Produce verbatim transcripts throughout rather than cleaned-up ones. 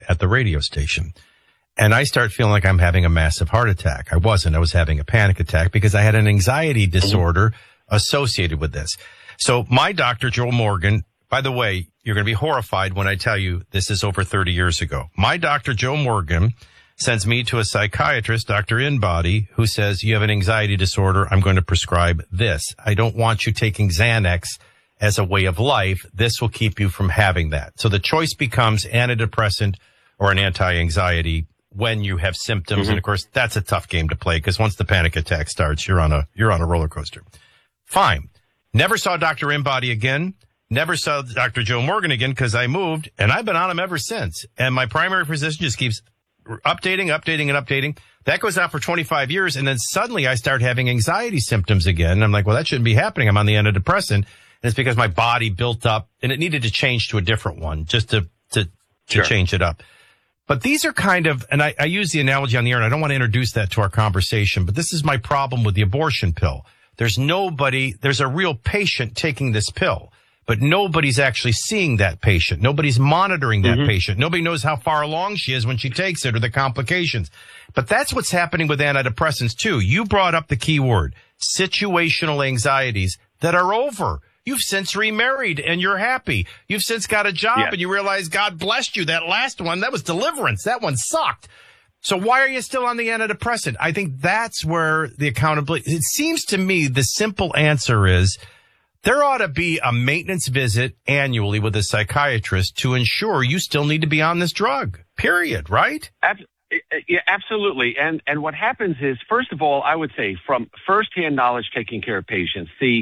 at the radio station. And I start feeling like I'm having a massive heart attack. I wasn't. I was having a panic attack because I had an anxiety disorder associated with this. So my doctor, Joe Morgan, by the way, you're going to be horrified when I tell you this is over thirty years ago. My doctor, Joe Morgan, sends me to a psychiatrist, Doctor Inbody, who says, you have an anxiety disorder. I'm going to prescribe this. I don't want you taking Xanax as a way of life. This will keep you from having that. So the choice becomes antidepressant or an anti-anxiety when you have symptoms. Mm-hmm. And of course, that's a tough game to play because once the panic attack starts, you're on a, you're on a roller coaster. Fine. Never saw Doctor Inbody again. Never saw Doctor Joe Morgan again because I moved, and I've been on him ever since. And my primary physician just keeps updating, updating, and updating. That goes on for twenty-five years, and then suddenly I start having anxiety symptoms again. And I'm like, well, that shouldn't be happening. I'm on the antidepressant, and it's because my body built up, and it needed to change to a different one just to to, to sure. change it up. But these are kind of, and I, I use the analogy on the air, and I don't want to introduce that to our conversation, but this is my problem with the abortion pill. There's nobody, there's a real patient taking this pill, but nobody's actually seeing that patient. Nobody's monitoring that mm-hmm. patient. Nobody knows how far along she is when she takes it or the complications. But that's what's happening with antidepressants too. You brought up the key word, situational anxieties that are over. You've since remarried and you're happy. You've since got a job yeah. and you realize God blessed you. That last one, that was deliverance. That one sucked. So why are you still on the antidepressant? I think that's where the accountability, it seems to me the simple answer is there ought to be a maintenance visit annually with a psychiatrist to ensure you still need to be on this drug, period, right? Absolutely. Yeah, absolutely. And and what happens is, first of all, I would say from firsthand knowledge taking care of patients, the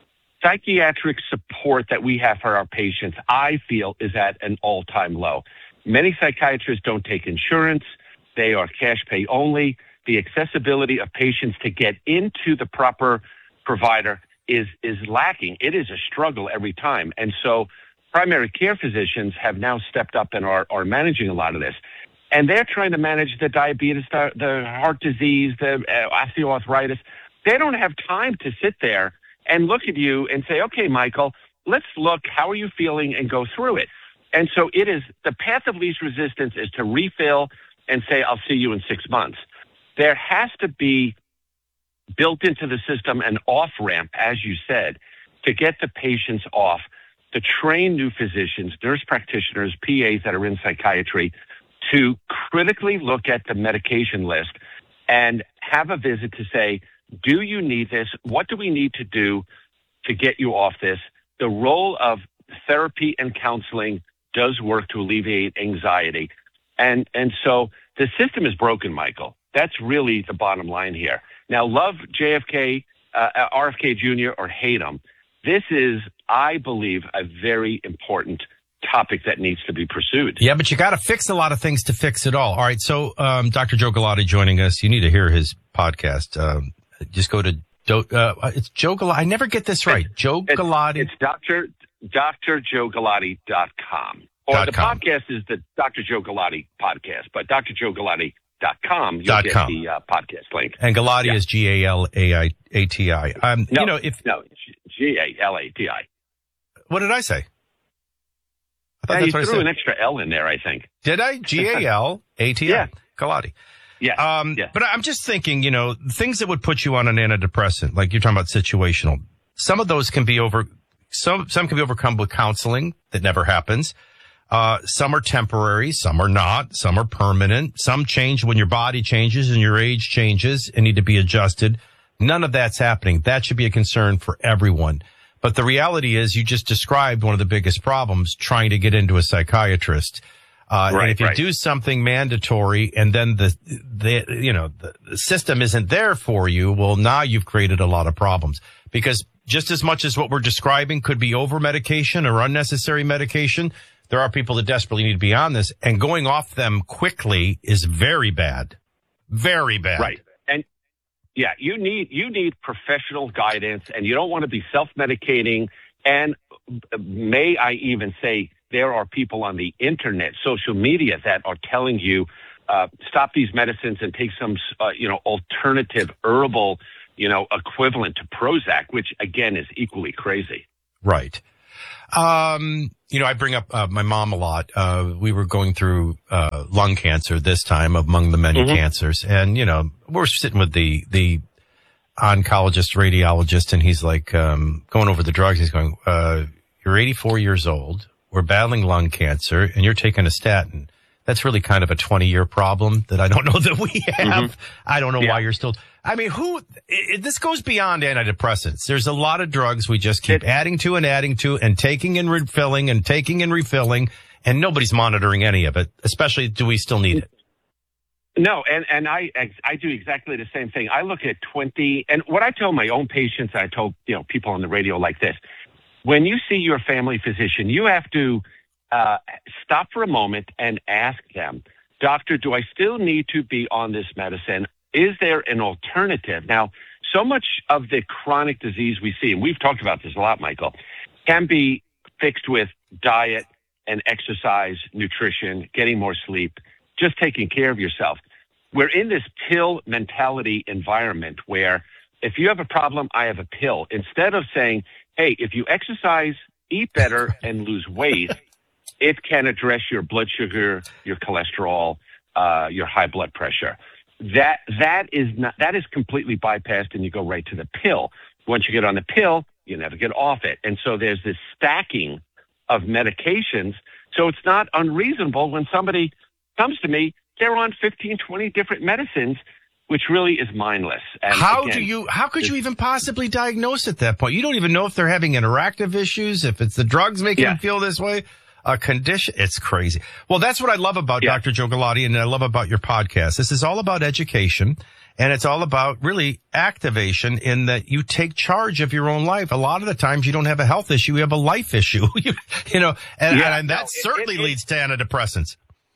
psychiatric support that we have for our patients, I feel, is at an all-time low. Many psychiatrists don't take insurance. They are cash pay only. The accessibility of patients to get into the proper provider is is lacking. It is a struggle every time. And so primary care physicians have now stepped up and are, are managing a lot of this. And they're trying to manage the diabetes, the, the heart disease, the uh, osteoarthritis. They don't have time to sit there and look at you and say, okay, Michael, let's look, how are you feeling, and go through it. And so it is, the path of least resistance is to refill and say, I'll see you in six months. There has to be built into the system an off-ramp, as you said, to get the patients off, to train new physicians, nurse practitioners, P As that are in psychiatry, to critically look at the medication list and have a visit to say, do you need this? What do we need to do to get you off this? The role of therapy and counseling does work to alleviate anxiety. And and so the system is broken, Michael. That's really the bottom line here. Now, love J F K, uh, R F K Junior, or hate him. This is, I believe, a very important topic that needs to be pursued. Yeah, but you got to fix a lot of things to fix it all. All right, so um, Doctor Joe Galati joining us. You need to hear his podcast. Um, just go to Do, uh, it's Joe Galati. I never get this right. It's, Joe it's, Galati. It's Doctor Doctor Joe Galati dot com. Or dot the com. podcast is the Doctor Joe Galati podcast, but Dr Joe Galati dot com. You'll dot get com. the uh, podcast link. And Galati yeah. is G A L A T I. Um, no, you know, if no, G A L A T I. What did I say? I thought yeah, that's you what threw I said. an extra L in there, I think. Did I? G A L A T I. Yeah. Galati. Yeah. Um, yeah. But I'm just thinking, you know, things that would put you on an antidepressant, like you're talking about situational, some of those can be over, some, some can be overcome with counseling that never happens. Uh, some are temporary, some are not, some are permanent, some change when your body changes and your age changes and need to be adjusted. None of that's happening. That should be a concern for everyone. But the reality is you just described one of the biggest problems, trying to get into a psychiatrist. Uh, right, and if you right. do something mandatory and then the, the, you know, the, the system isn't there for you, well, now you've created a lot of problems, because just as much as what we're describing could be over medication or unnecessary medication, there are people that desperately need to be on this, and going off them quickly is very bad. Very bad. Right. And yeah, you need, you need professional guidance, and you don't want to be self-medicating. And may I even say, there are people on the internet, social media, that are telling you, uh, stop these medicines and take some, uh, you know, alternative herbal, you know, equivalent to Prozac, which again is equally crazy. Right. Um, you know, I bring up uh, my mom a lot. Uh, we were going through uh, lung cancer this time among the many mm-hmm. cancers. And, you know, we're sitting with the, the oncologist, radiologist, and he's like um, going over the drugs. He's going, uh, you're eighty-four years old. We're battling lung cancer, and you're taking a statin. That's really kind of a twenty-year problem that I don't know that we have. Mm-hmm. I don't know yeah. why you're still... I mean, who... It, this goes beyond antidepressants. There's a lot of drugs we just keep it, adding to and adding to and taking and refilling and taking and refilling, and nobody's monitoring any of it, especially do we still need it? No, and, and I I do exactly the same thing. I look at twenty... And what I tell my own patients, I told you know people on the radio like this, when you see your family physician, you have to... Uh, stop for a moment and ask them, doctor, do I still need to be on this medicine? Is there an alternative? Now, so much of the chronic disease we see, and we've talked about this a lot, Michael, can be fixed with diet and exercise, nutrition, getting more sleep, just taking care of yourself. We're in this pill mentality environment where if you have a problem, I have a pill. Instead of saying, hey, if you exercise, eat better, and lose weight, it can address your blood sugar, your cholesterol, uh, your high blood pressure. That that is not that is completely bypassed, and you go right to the pill. Once you get on the pill, you never get off it, and so there's this stacking of medications. So it's not unreasonable when somebody comes to me, they're on fifteen, twenty different medicines, which really is mindless. And how again, do you? How could you even possibly diagnose at that point? You don't even know if they're having interactive issues, if it's the drugs making yeah. them feel this way. A condition. It's crazy. Well, that's what I love about yeah. Doctor Joe Galati, and I love about your podcast. This is all about education, and it's all about really activation in that you take charge of your own life. A lot of the times you don't have a health issue, you have a life issue, you, you know, and, yeah, and that no, certainly it, it, leads to antidepressants.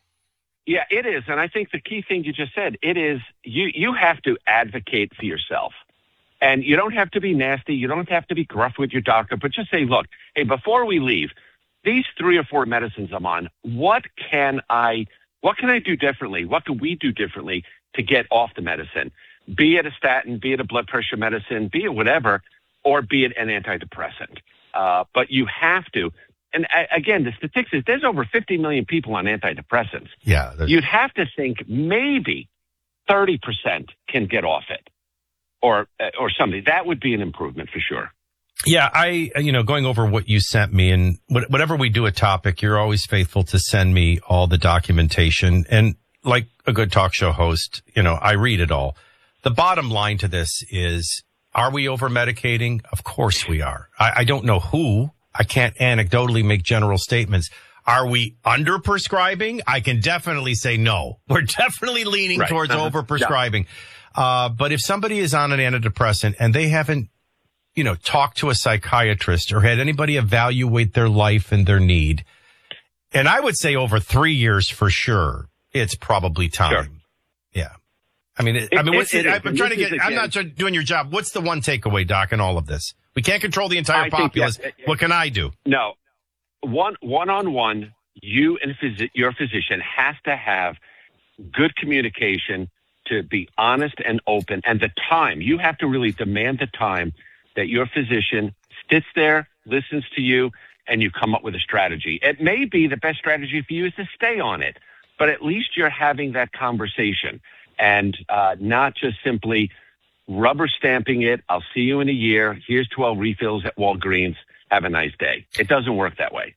Yeah, it is. And I think the key thing you just said, it is you, you have to advocate for yourself. And you don't have to be nasty. You don't have to be gruff with your doctor, but just say, look, hey, before we leave, these three or four medicines I'm on, what can I, what can I do differently? What can we do differently to get off the medicine? Be it a statin, be it a blood pressure medicine, be it whatever, or be it an antidepressant. Uh, but you have to. And uh, again, the statistics, there's over fifty million people on antidepressants. Yeah. You'd have to think maybe thirty percent can get off it or, uh, or something. That would be an improvement for sure. Yeah, I, you know, going over what you sent me, and whatever we do a topic, you're always faithful to send me all the documentation. And like a good talk show host, you know, I read it all. The bottom line to this is, are we over medicating? Of course we are. I, I don't know who. I can't anecdotally make general statements. Are we under prescribing? I can definitely say no. We're definitely leaning right. towards uh-huh. over prescribing. Yeah. Uh, but if somebody is on an antidepressant and they haven't, you know, talk to a psychiatrist or had anybody evaluate their life and their need. And I would say over three years for sure, it's probably time. Sure. Yeah. I mean, it, I mean, what's it, it, I'm trying to get, I'm not doing your job. What's the one takeaway, Doc, in all of this? We can't control the entire I populace. That, what can I do? No. One, one-on-one, you and phys- your physician has to have good communication to be honest and open. And the time, you have to really demand the time that your physician sits there, listens to you, and you come up with a strategy. It may be the best strategy for you is to stay on it, but at least you're having that conversation and uh, not just simply rubber stamping it. I'll see you in a year. Here's twelve refills at Walgreens. Have a nice day. It doesn't work that way.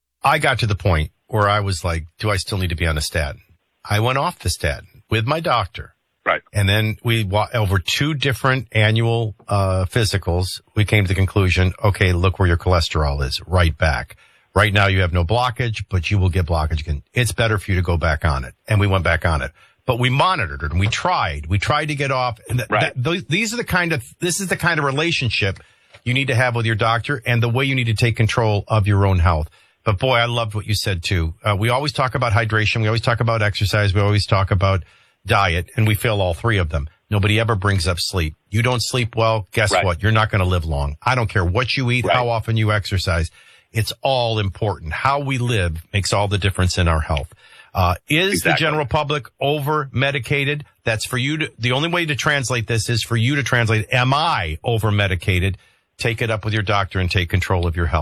I got to the point where I was like, do I still need to be on a statin? I went off the statin with my doctor. Right. And then we, over two different annual uh physicals, we came to the conclusion, okay, look where your cholesterol is, right back. Right now you have no blockage, but you will get blockage again. It's better for you to go back on it. And we went back on it. But we monitored it and we tried. We tried to get off. And th- right. that, those, these are the kind of, this is the kind of relationship you need to have with your doctor and the way you need to take control of your own health. But boy, I loved what you said too. Uh, we always talk about hydration. We always talk about exercise. We always talk about diet, and we fail all three of them. Nobody ever brings up sleep. You don't sleep well, guess right. what? You're not going to live long. I don't care what you eat, right. how often you exercise. It's all important. How we live makes all the difference in our health. Uh, is exactly. the general public over medicated? That's for you to, the only way to translate this is for you to translate, am I over medicated? Take it up with your doctor and take control of your health.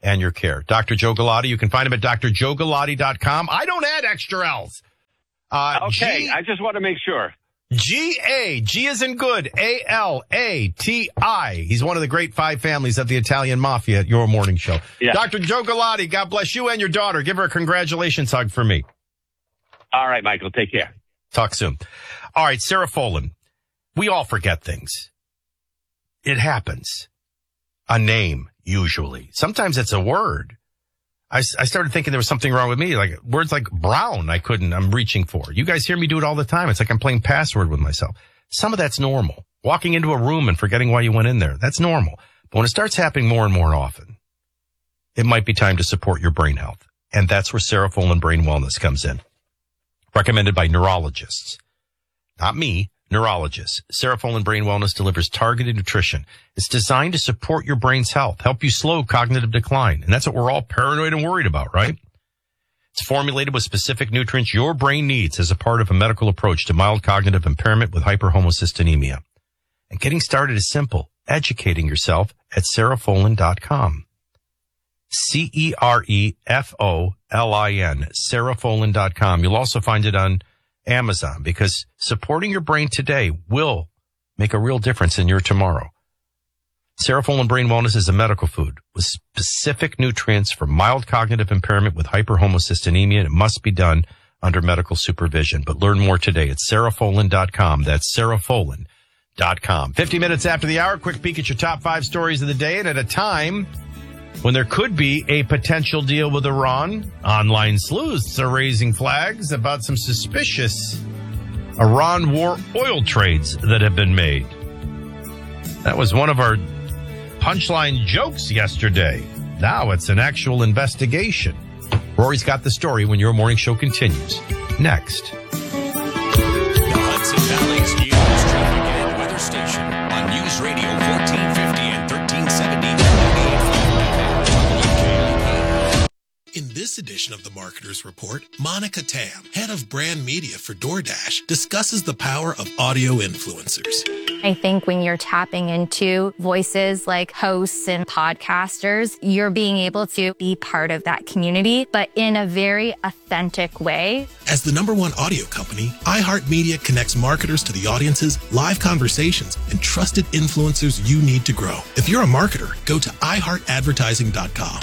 and your care. Doctor Joe Galati, you can find him at D R joe galati dot com. I don't add extra L's. Uh, okay, G- I just want to make sure. G A, G is in good, A L A T I. He's one of the great five families of the Italian Mafia at your morning show. Yeah. Doctor Joe Galati, God bless you and your daughter. Give her a congratulations hug for me. All right, Michael, take care. Talk soon. All right, Sarah Folan. We all forget things. It happens. A name, usually. Sometimes it's a word. I, I started thinking there was something wrong with me. Like words like brown, I couldn't, I'm reaching for. You guys hear me do it all the time. It's like I'm playing password with myself. Some of that's normal. Walking into a room and forgetting why you went in there. That's normal. But when it starts happening more and more often, it might be time to support your brain health. And that's where Sarah Folan Brain Wellness comes in. Recommended by neurologists. Not me. Neurologist. Sarah Folan Brain Wellness delivers targeted nutrition. It's designed to support your brain's health, help you slow cognitive decline. And that's what we're all paranoid and worried about, right? It's formulated with specific nutrients your brain needs as a part of a medical approach to mild cognitive impairment with hyperhomocystinemia. And getting started is simple. Educating yourself at sarah folan dot com. C E R E F O L I N, sarah folan dot com. You'll also find it on Amazon, because supporting your brain today will make a real difference in your tomorrow. Sarah Folan Brain Wellness is a medical food with specific nutrients for mild cognitive impairment with hyperhomocystinemia, and it must be done under medical supervision. But learn more today at sarah folan dot com. That's sarah folan dot com. fifty minutes after the hour, quick peek at your top five stories of the day, and at a time when there could be a potential deal with Iran, online sleuths are raising flags about some suspicious Iran war oil trades that have been made. That was one of our punchline jokes yesterday. Now it's an actual investigation. Rory's got the story when your morning show continues. Next. The Hudson Valley's news, traffic, and weather station on News Radio fourteen fifty and thirteen seventy. In this edition of the Marketer's Report, Monica Tam, head of brand media for DoorDash, discusses the power of audio influencers. I think when you're tapping into voices like hosts and podcasters, you're being able to be part of that community, but in a very authentic way. As the number one audio company, iHeartMedia connects marketers to the audiences, live conversations, and trusted influencers you need to grow. If you're a marketer, go to i heart advertising dot com.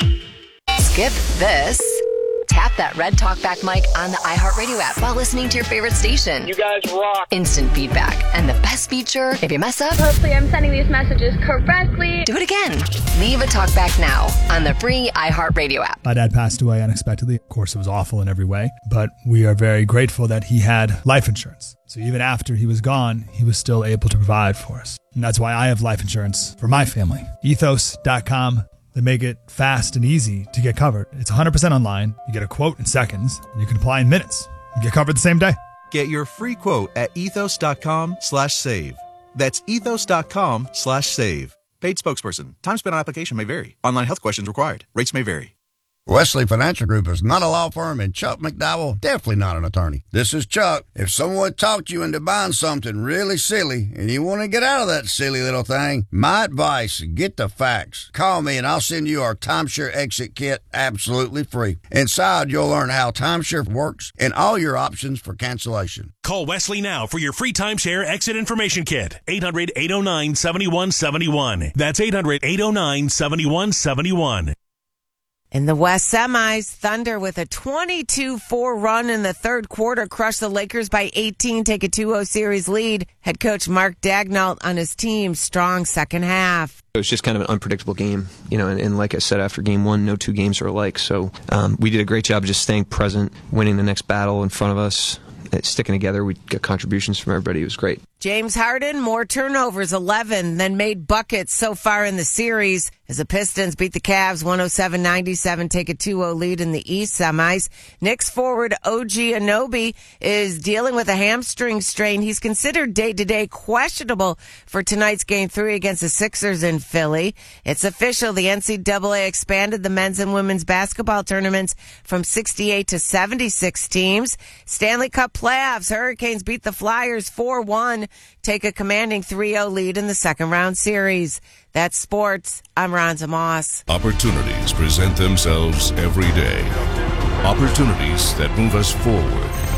Skip this. Tap that red talkback mic on the iHeartRadio app while listening to your favorite station. You guys rock. Instant feedback. And the best feature, if you mess up, hopefully I'm sending these messages correctly. Do it again. Leave a talkback now on the free iHeartRadio app. My dad passed away unexpectedly. Of course, it was awful in every way, but we are very grateful that he had life insurance. So even after he was gone, he was still able to provide for us. And that's why I have life insurance for my family. ethos dot com. They make it fast and easy to get covered. It's one hundred percent online. You get a quote in seconds, and you can apply in minutes. You get covered the same day. Get your free quote at ethos dot com slash save. That's ethos dot com slash save. Paid spokesperson. Time spent on application may vary. Online health questions required. Rates may vary. Wesley Financial Group is not a law firm, and Chuck McDowell definitely not an attorney. This is Chuck. If someone talked you into buying something really silly and you want to get out of that silly little thing, my advice, get the facts. Call me and I'll send you our timeshare exit kit absolutely free. Inside, you'll learn how timeshare works and all your options for cancellation. Call Wesley now for your free timeshare exit information kit. eight hundred, eight oh nine, seven one seven one. That's eight hundred, eight oh nine, seven one seven one. In the West Semis, Thunder with a twenty-two four run in the third quarter crushed the Lakers by eighteen, take a two oh series lead. Head coach Mark Daigneault on his team's strong second half. It was just kind of an unpredictable game, you know, and, and like I said, after game one, no two games are alike. So um, we did a great job of just staying present, winning the next battle in front of us, sticking together. We got contributions from everybody. It was great. James Harden, more turnovers, eleven, then made buckets so far in the series as the Pistons beat the Cavs one oh seven ninety-seven, take a two oh lead in the East semis. Knicks forward O G Anunoby is dealing with a hamstring strain. He's considered day-to-day questionable for tonight's game three against the Sixers in Philly. It's official. The N C double A expanded the men's and women's basketball tournaments from sixty-eight to seventy-six teams. Stanley Cup playoffs. Hurricanes beat the Flyers four one. Take a commanding three oh lead in the second round series. That's sports. I'm Ronza Moss. Opportunities present themselves every day. Opportunities that move us forward.